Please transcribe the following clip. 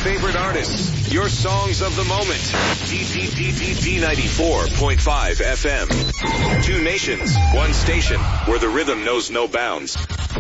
favorite artists, your songs of the moment. D94.5 FM. Two nations, one station, where the rhythm knows no bounds.